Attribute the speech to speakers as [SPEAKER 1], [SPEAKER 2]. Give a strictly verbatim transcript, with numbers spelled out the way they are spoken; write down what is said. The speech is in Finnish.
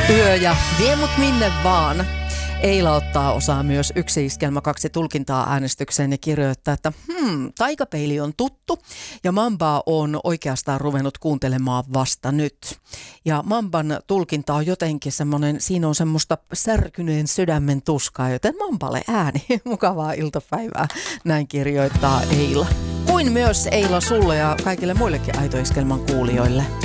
[SPEAKER 1] Yö ja vie mut minne vaan. Eila ottaa osaa myös yksi iskelmä kaksi tulkintaa äänestykseen ja kirjoittaa, että hmm, taikapeili on tuttu ja Mambaa on oikeastaan ruvennut kuuntelemaan vasta nyt. Ja Mamban tulkinta on jotenkin semmoinen, siinä on semmoista särkyneen sydämen tuskaa, joten Mamballe ääni. Mukavaa iltapäivää, näin kirjoittaa Eila. Kuin myös Eila sulle ja kaikille muillekin Aito Iskelman kuulijoille.